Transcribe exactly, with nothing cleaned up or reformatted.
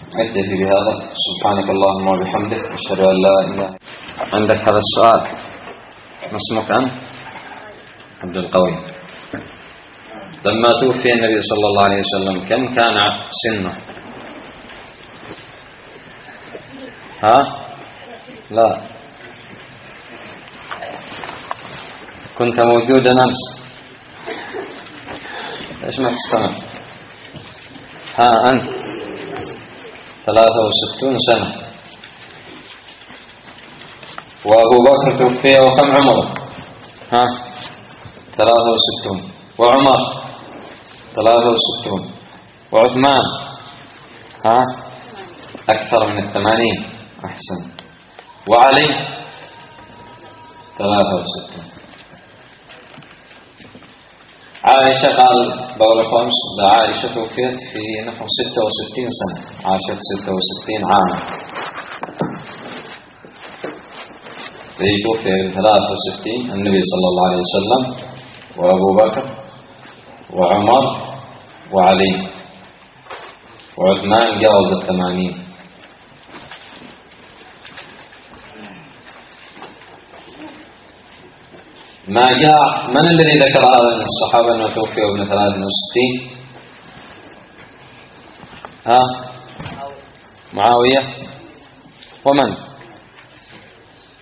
أكتفي بهذا. سبحانك اللهم وبحمدك، أشهد أن لا إله إلا أنت. عندك هذا السؤال؟ ما اسمك أنت؟ عبد القوي. لما توفي النبي صلى الله عليه وسلم كم كان سنه؟ ها؟ لا، كنت موجودا أمس. ليش ما تستمع؟ ها أنت ثلاثة وستون سنة، وأبو بكر توفي وكم عمره؟ ها؟ ثلاثة وستون. وعمر ثلاثة وستون. وعثمان ها؟ أكثر من الثمانين. أحسن. وعلي ثلاثة وستون. عائشة قال بقول خمس، عائشة توفيت في نحو ستة وستين سنة، عاشت ستة وستين عاما. هي توفي في ثلاثة وستين النبي صلى الله عليه وسلم، وأبو بكر وعمر وعلي، وعثمان جاوز الثمانين. ما جاء من الذي ذكر هذا من الصحابة أنه توفي ابن ثلاثة وستين؟ ها؟ معاوية. ومن؟